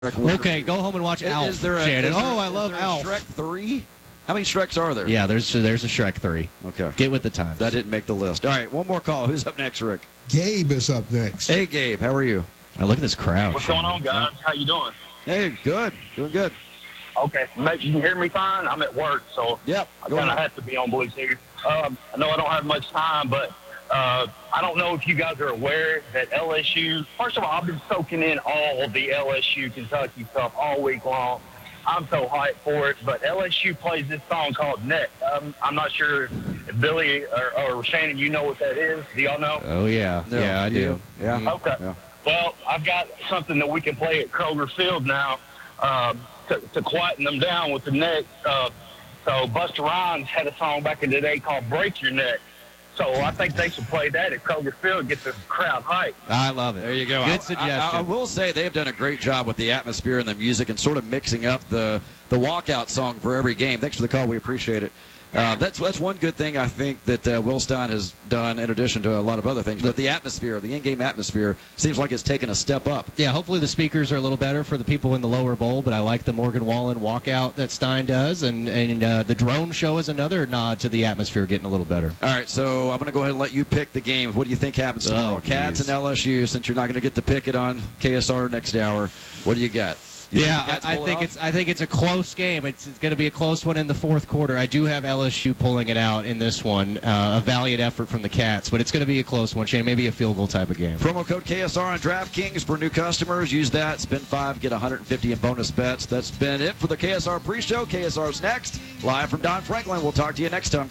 Okay, go home and watch Alf, Is there Shannon. I love Alf. Shrek 3? How many Shreks are there? Yeah, there's a Shrek 3. Okay. Get with the times. That didn't make the list. All right, one more call. Who's up next, Rick? Gabe is up next. Hey, Gabe. How are you? Oh, look at this crowd. What's going on, guys? How you doing? Hey, good. Doing good. Okay, make you can hear me fine. I'm at work, so Yep. I kind of have to be on Bluetooth. I know I don't have much time, but I don't know if you guys are aware that LSU, first of all, I've been soaking in all of the LSU Kentucky stuff all week long. I'm so hyped for it, but LSU plays this song called Net. I'm not sure if Billy or Shannon, you know what that is. Do y'all know? Oh, yeah. No, yeah, I do. Yeah. Okay. Yeah. Well, I've got something that we can play at Kroger Field now to quieten them down with the neck. So Busta Rhymes had a song back in the day called Break Your Neck. So I think they should play that at Kroger Field, get the crowd hyped. I love it. There you go. Good suggestion. I will say they've done a great job with the atmosphere and the music and sort of mixing up the walkout song for every game. Thanks for the call. We appreciate it. That's one good thing I think that Will Stein has done in addition to a lot of other things. But the atmosphere, the in-game atmosphere, seems like it's taken a step up. Yeah, hopefully the speakers are a little better for the people in the lower bowl, but I like the Morgan Wallen walkout that Stein does, and the drone show is another nod to the atmosphere getting a little better. All right, so I'm going to go ahead and let you pick the game. What do you think happens tomorrow? Cats and LSU, since you're not going to get to pick it on KSR next hour. What do you got? I think it's a close game. It's going to be a close one in the fourth quarter. I do have LSU pulling it out in this one. A valiant effort from the Cats, but it's going to be a close one, Shane. Maybe a field goal type of game. Promo code KSR on DraftKings for new customers. Use that. Spend $5, get $150 in bonus bets. That's been it for the KSR pre-show. KSR's next. Live from Don Franklin. We'll talk to you next time.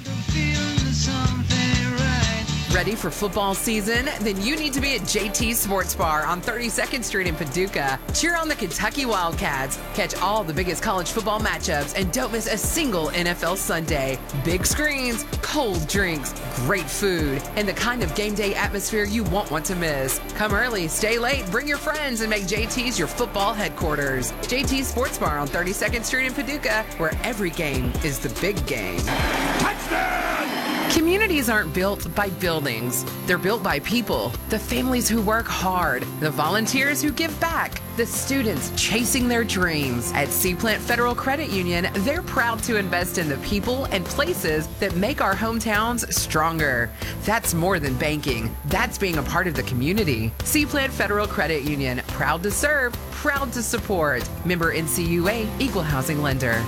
Ready for football season? Then you need to be at JT Sports Bar on 32nd Street in Paducah. Cheer on the Kentucky Wildcats. Catch all the biggest college football matchups and don't miss a single NFL Sunday. Big screens, cold drinks, great food, and the kind of game day atmosphere you won't want to miss. Come early, stay late, bring your friends, and make JT's your football headquarters. JT Sports Bar on 32nd Street in Paducah, where every game is the big game. Touchdown! Communities aren't built by buildings. They're built by people. The families who work hard. The volunteers who give back. The students chasing their dreams. At Seaplant Federal Credit Union, they're proud to invest in the people and places that make our hometowns stronger. That's more than banking. That's being a part of the community. Seaplant Federal Credit Union. Proud to serve. Proud to support. Member NCUA. Equal Housing Lender.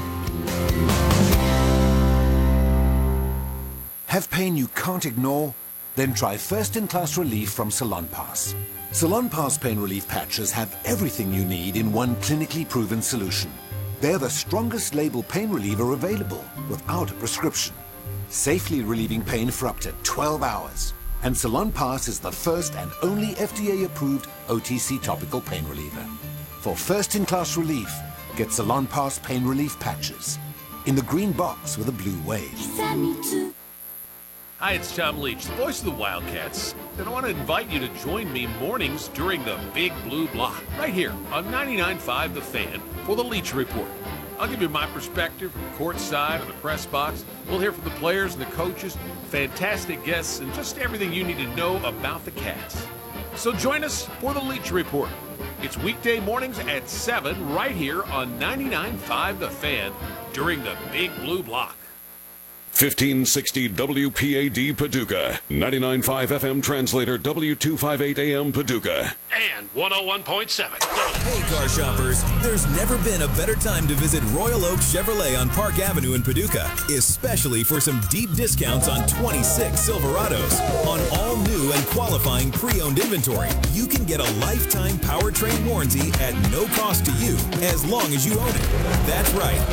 Have pain you can't ignore? Then try first-in-class relief from Salonpas. Salonpas pain relief patches have everything you need in one clinically proven solution. They're the strongest label pain reliever available without a prescription, safely relieving pain for up to 12 hours. And Salonpas is the first and only FDA-approved OTC topical pain reliever. For first-in-class relief, get Salonpas pain relief patches in the green box with a blue wave. Hi, it's Tom Leach, the voice of the Wildcats, and I want to invite you to join me mornings during the Big Blue Block, right here on 99.5 The Fan for the Leach Report. I'll give you my perspective from the court side of the press box. We'll hear from the players and the coaches, fantastic guests, and just everything you need to know about the Cats. So join us for the Leach Report. It's weekday mornings at 7 right here on 99.5 The Fan during the Big Blue Block. 1560 WPAD Paducah, 99.5 FM translator W258 AM Paducah, And 101.7. Hey, car shoppers, there's never been a better time to visit Royal Oak Chevrolet on Park Avenue in Paducah, especially for some deep discounts on 26 Silverados. On all new and qualifying pre-owned inventory, you can get a lifetime powertrain warranty at no cost to you as long as you own it. That's right.